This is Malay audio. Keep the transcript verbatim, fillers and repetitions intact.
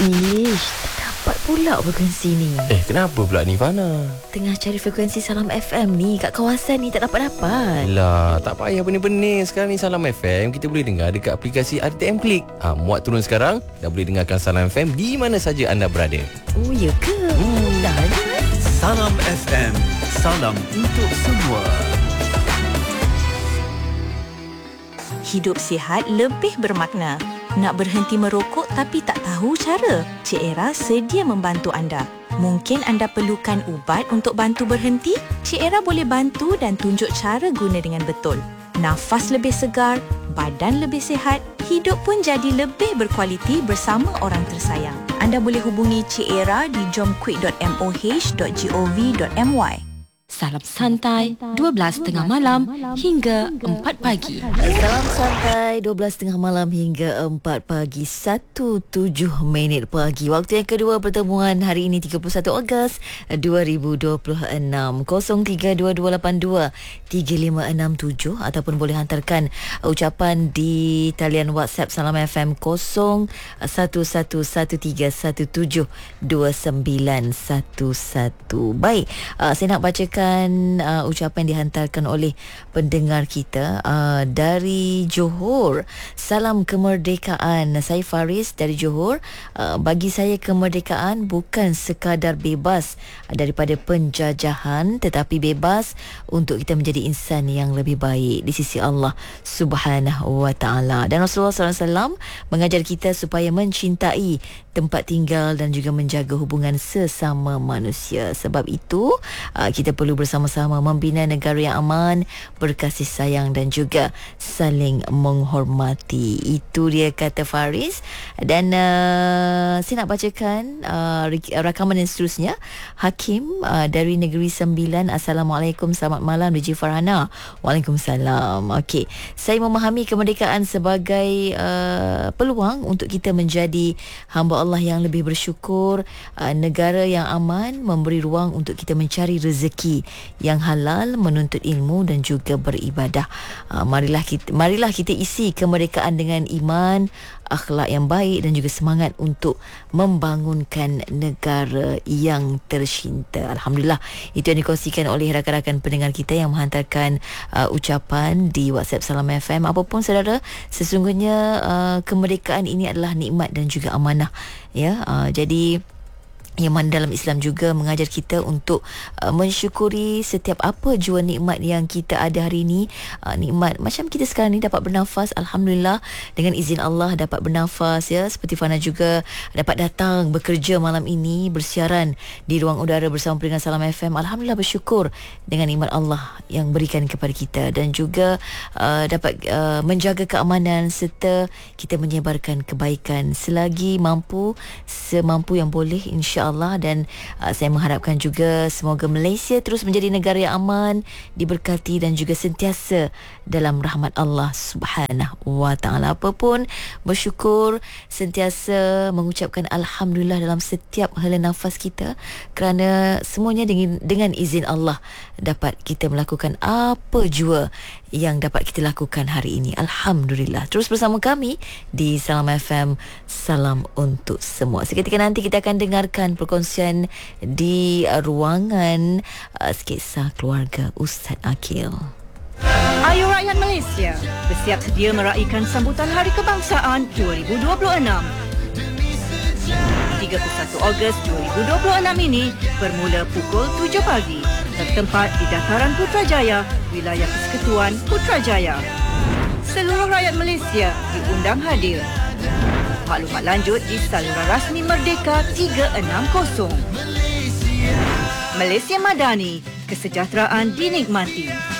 Ish, tak dapat pula frekuensi ni. Eh, kenapa pula ni, Fana? Tengah cari frekuensi Salam F M ni kat kawasan ni tak dapat-dapat. Lah, tak payah benih-benih. Sekarang ni Salam F M kita boleh dengar dekat aplikasi R T M Klik. Ha, muat turun sekarang dan boleh dengarkan Salam F M di mana saja anda berada. Oh, ya ke? Hmm. Dah ada. Salam F M, salam untuk semua. Hidup sihat lebih bermakna. Nak berhenti merokok tapi tak tahu cara? Cik Era sedia membantu anda. Mungkin anda perlukan ubat untuk bantu berhenti? Cik Era boleh bantu dan tunjuk cara guna dengan betul. Nafas lebih segar, badan lebih sihat, hidup pun jadi lebih berkualiti bersama orang tersayang. Anda boleh hubungi Cik Era di jomquick dot moh dot gov dot my. Salam santai, dua belas tengah malam hingga empat pagi. Salam santai, dua belas tengah malam hingga empat pagi, satu tujuh minit pagi. Waktu yang kedua pertemuan hari ini tiga puluh satu Ogos dua ribu dua puluh enam. kosong tiga dua dua lapan dua tiga lima enam tujuh ataupun boleh hantarkan ucapan di talian WhatsApp Salam F M kosong satu satu satu tiga satu tujuh dua sembilan satu satu. Baik, uh, saya nak bacakan Uh, ucapan dihantarkan oleh pendengar kita uh, dari Johor. Salam kemerdekaan. Saya Faris dari Johor. Uh, bagi saya kemerdekaan bukan sekadar bebas daripada penjajahan, tetapi bebas untuk kita menjadi insan yang lebih baik di sisi Allah Subhanahu wa taala. Dan Rasulullah sallallahu alaihi wasallam mengajar kita supaya mencintai tempat tinggal dan juga menjaga hubungan sesama manusia. Sebab itu uh, kita perlu bersama-sama membina negara yang aman, berkasih sayang dan juga saling menghormati. Itu dia kata Faris. Dan uh, saya nak bacakan uh, rakaman yang seterusnya. Hakim uh, dari Negeri Sembilan. Assalamualaikum, selamat malam D J Farhana. Waalaikumsalam. Okey, saya memahami kemerdekaan sebagai uh, peluang untuk kita menjadi hamba Allah yang lebih bersyukur, uh, negara yang aman, memberi ruang untuk kita mencari rezeki yang halal, menuntut ilmu dan juga beribadah. Uh, marilah kita marilah kita isi kemerdekaan dengan iman, akhlak yang baik dan juga semangat untuk membangunkan negara yang tercinta. Alhamdulillah, itu yang dikongsikan oleh rakan-rakan pendengar kita yang menghantarkan uh, ucapan di WhatsApp Salam F M. Apapun saudara, sesungguhnya uh, kemerdekaan ini adalah nikmat dan juga amanah, ya. Uh, jadi yang mana dalam Islam juga mengajar kita untuk uh, mensyukuri setiap apa jua nikmat yang kita ada hari ini. Uh, nikmat macam kita sekarang ni dapat bernafas, alhamdulillah, dengan izin Allah dapat bernafas, ya. Seperti Fana juga dapat datang bekerja malam ini, bersiaran di ruang udara bersama dengan Salam F M. Alhamdulillah, bersyukur dengan nikmat Allah yang berikan kepada kita dan juga uh, dapat uh, menjaga keamanan serta kita menyebarkan kebaikan selagi mampu, semampu yang boleh, insya Allah. Dan uh, saya mengharapkan juga semoga Malaysia terus menjadi negara yang aman, diberkati dan juga sentiasa dalam rahmat Allah Subhanahu wa taala. Apapun, bersyukur, sentiasa mengucapkan alhamdulillah dalam setiap hela nafas kita, kerana semuanya dengan dengan izin Allah dapat kita melakukan apa jua yang dapat kita lakukan hari ini. Alhamdulillah. Terus bersama kami di Salam F M, salam untuk semua. Seketika nanti kita akan dengarkan perkongsian di uh, ruangan uh, sketsa keluarga Ustaz Akil. Ayo rakyat Malaysia, bersiap sedia meraihkan sambutan Hari Kebangsaan dua ribu dua puluh enam. tiga puluh satu Ogos dua ribu dua puluh enam ini bermula pukul tujuh pagi, bertempat di Dataran Putrajaya, Wilayah Persekutuan Putrajaya. Seluruh rakyat Malaysia diundang hadir. Maklumat lanjut di saluran rasmi Merdeka tiga enam kosong. Malaysia Madani, kesejahteraan dinikmati.